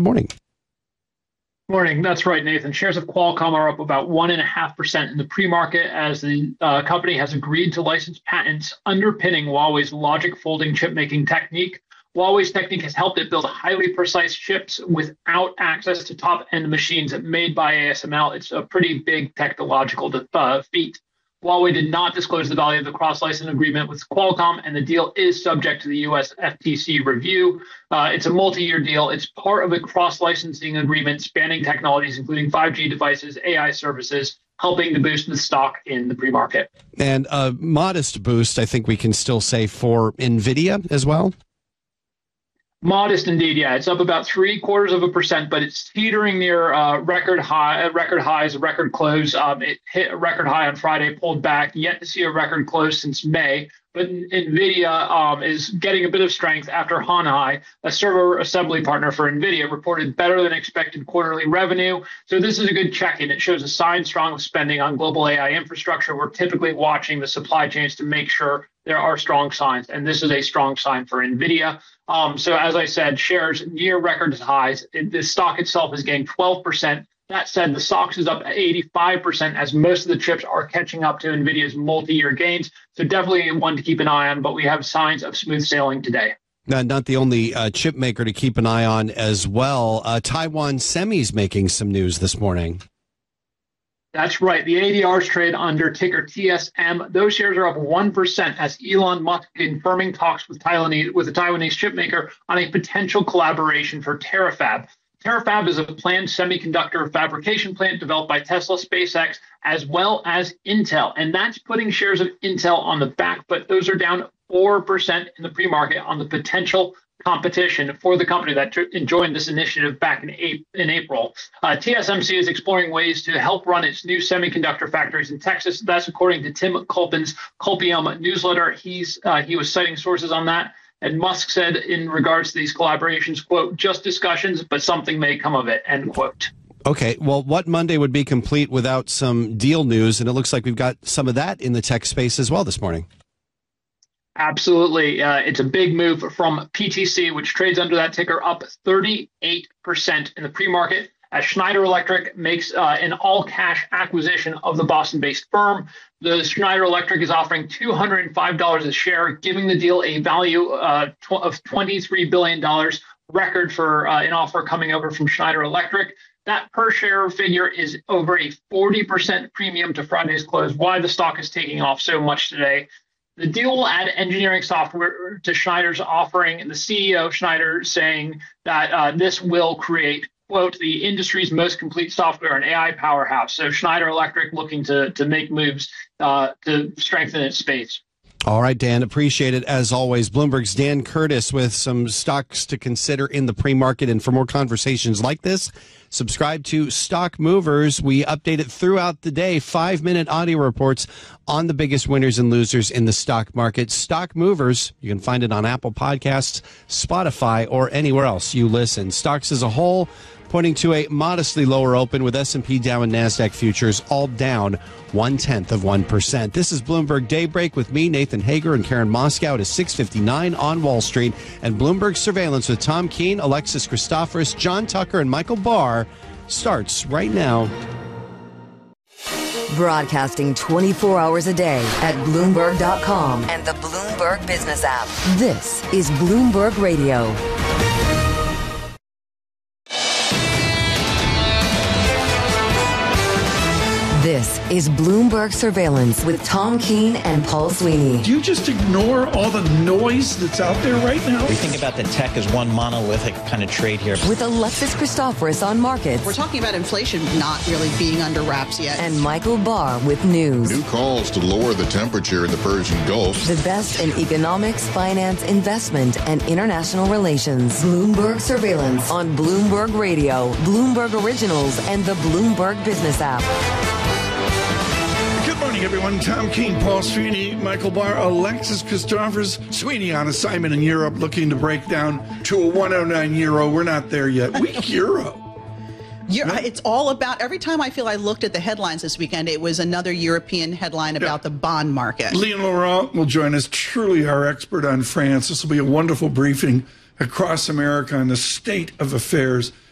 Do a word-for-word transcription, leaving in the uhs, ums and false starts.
Good morning. Morning. That's right, Nathan. Shares of Qualcomm are up about one and a half percent in the pre-market as the uh, company has agreed to license patents underpinning Huawei's logic folding chip making technique. Huawei's technique has helped it build highly precise chips without access to top-end machines made by A S M L. It's a pretty big technological uh, feat. Huawei did not disclose the value of the cross-license agreement with Qualcomm, and the deal is subject to the U S F T C review. Uh, it's a multi-year deal. It's part of a cross-licensing agreement spanning technologies, including five G devices, A I services, helping to boost the stock in the pre-market. And a modest boost, I think we can still say, for NVIDIA as well. Modest indeed, yeah. It's up about three quarters of a percent, but it's teetering near uh, record high, record highs, a record close. Um, it hit a record high on Friday, pulled back. Yet to see a record close since May. But NVIDIA um, is getting a bit of strength after Hanai, a server assembly partner for NVIDIA, reported better than expected quarterly revenue. So this is a good check-in. It shows a sign strong of spending on global A I infrastructure. We're typically watching the supply chains to make sure there are strong signs, and this is a strong sign for NVIDIA. Um, so as I said, shares near record highs. It, the stock itself is getting twelve percent. That said, the S O X is up eighty-five percent as most of the chips are catching up to NVIDIA's multi-year gains. So definitely one to keep an eye on, but we have signs of smooth sailing today. Now, not the only uh, chip maker to keep an eye on as well. Uh, Taiwan Semi's making some news this morning. That's right. The A D Rs trade under ticker T S M. Those shares are up one percent as Elon Musk confirming talks with Taiwanese with the Taiwanese chipmaker on a potential collaboration for Terafab. Terafab is a planned semiconductor fabrication plant developed by Tesla, SpaceX, as well as Intel. And that's putting shares of Intel on the back, but those are down four percent in the pre-market on the potential competition for the company that joined this initiative back in April. Uh, T S M C is exploring ways to help run its new semiconductor factories in Texas. That's according to Tim Culpin's Culpium newsletter. He's uh, he was citing sources on that. And Musk said in regards to these collaborations, quote, just discussions, but something may come of it, end quote. Okay, well, what Monday would be complete without some deal news? And it looks like we've got some of that in the tech space as well this morning. Absolutely. Uh, it's a big move from P T C, which trades under that ticker, up thirty-eight percent in the pre-market as Schneider Electric makes uh, an all-cash acquisition of the Boston-based firm. The Schneider Electric is offering two hundred five dollars a share, giving the deal a value uh, tw- of twenty-three billion dollars, record for uh, an offer coming over from Schneider Electric. That per share figure is over a forty percent premium to Friday's close. Why the stock is taking off so much today. The deal will add engineering software to Schneider's offering, and the C E O, Schneider, saying that uh, this will create, quote, the industry's most complete software and A I powerhouse. So Schneider Electric looking to, to make moves uh, to strengthen its space. All right, Dan, appreciate it as always. Bloomberg's Dan Curtis with some stocks to consider in the pre-market. And for more conversations like this, subscribe to Stock Movers. We update it throughout the day, five-minute audio reports on the biggest winners and losers in the stock market. Stock Movers, you can find it on Apple Podcasts, Spotify, or anywhere else you listen. Stocks as a whole pointing to a modestly lower open with S and P, Dow, and NASDAQ futures all down one-tenth of one percent. This is Bloomberg Daybreak with me, Nathan Hager, and Karen Moscow. It is six fifty-nine on Wall Street. And Bloomberg Surveillance with Tom Keene, Alexis Christoforous, John Tucker, and Michael Barr starts right now. Broadcasting twenty-four hours a day at Bloomberg dot com and the Bloomberg Business app. This is Bloomberg Radio. This is Bloomberg Surveillance with Tom Keene and Paul Sweeney. Do you just ignore all the noise that's out there right now? We think about the tech as one monolithic kind of trade here. With Alexis Christoforous on markets. We're talking about inflation not really being under wraps yet. And Michael Barr with news. New calls to lower the temperature in the Persian Gulf. The best in economics, finance, investment, and international relations. Bloomberg Surveillance on Bloomberg Radio, Bloomberg Originals, and the Bloomberg Business app. Good morning, everyone. Tom Keene, Paul Sweeney, Michael Barr, Alexis Christoforous. Sweeney on assignment in Europe looking to break down to a one oh nine euro. We're not there yet. Weak euro. Yeah, it's all about, every time I feel I looked at the headlines this weekend, it was another European headline about yeah. the bond market. Leon Laurent will join us, truly our expert on France. This will be a wonderful briefing across America on the state of affairs